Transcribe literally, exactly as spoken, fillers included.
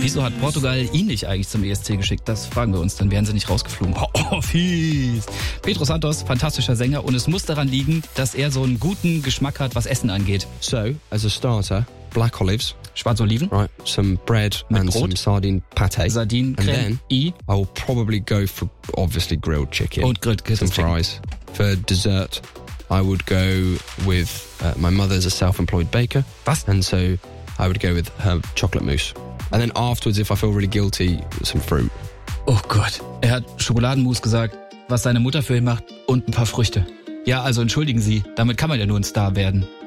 Wieso hat Portugal ihn nicht eigentlich zum E S C geschickt? Das fragen wir uns, dann wären sie nicht rausgeflogen. Oh, oh, fies. Pedro Santos, fantastischer Sänger, und es muss daran liegen, dass er so einen guten Geschmack hat, was Essen angeht. So, as a starter, black olives. Schwarze Oliven. Right, some bread Mit and Brot. some sardine pate. Sardinen, And Creme, then I I will probably go for obviously grilled chicken. und grilled some Chicken. fries. For dessert, I would go with uh, my mother's a self-employed baker. Was? And so I would go with her chocolate mousse. And then afterwards, if I feel really guilty, some fruit. Oh Gott. Er hat Schokoladenmus gesagt, was seine Mutter für ihn macht, und ein paar Früchte. Ja, also entschuldigen Sie, damit kann man ja nur ein Star werden.